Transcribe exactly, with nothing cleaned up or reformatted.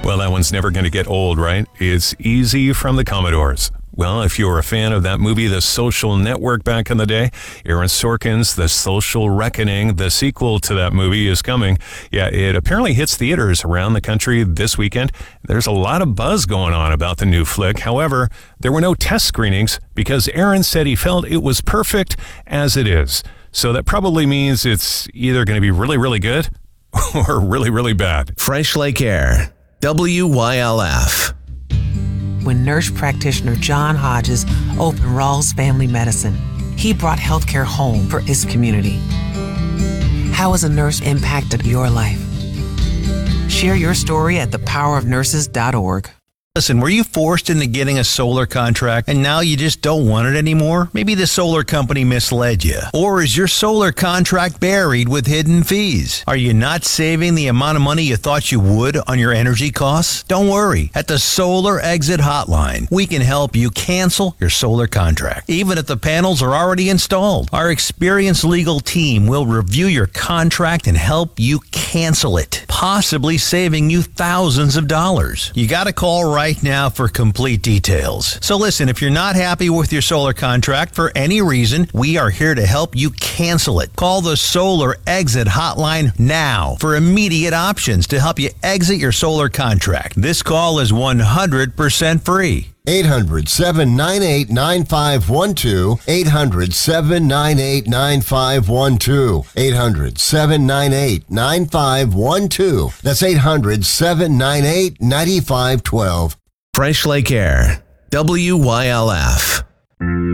Well, that one's never going to get old, right? It's Easy from the Commodores. Well, if you were a fan of that movie, The Social Network, back in the day, Aaron Sorkin's The Social Reckoning, the sequel to that movie, is coming. Yeah, it apparently hits theaters around the country this weekend. There's a lot of buzz going on about the new flick. However, there were no test screenings because Aaron said he felt it was perfect as it is. So that probably means it's either going to be really, really good or really, really bad. Fresh Lake Air, W Y L F. When nurse practitioner John Hodges opened Rawls Family Medicine, he brought healthcare home for his community. How has a nurse impacted your life? Share your story at the power of nurses dot org. Listen, were you forced into getting a solar contract and now you just don't want it anymore? Maybe the solar company misled you. Or is your solar contract buried with hidden fees? Are you not saving the amount of money you thought you would on your energy costs? Don't worry. At the Solar Exit Hotline, we can help you cancel your solar contract, even if the panels are already installed. Our experienced legal team will review your contract and help you cancel it, possibly saving you thousands of dollars. You got to call right right now for complete details. So listen, if you're not happy with your solar contract for any reason, we are here to help you cancel it. Call the Solar Exit Hotline now for immediate options to help you exit your solar contract. This call is one hundred percent free. eight hundred, seven nine eight, nine five one two. eight hundred, seven nine eight, nine five one two. eight hundred, seven nine eight, nine five one two. That's eight hundred, seven nine eight, nine five one two. Fresh Lake Air, W Y L F.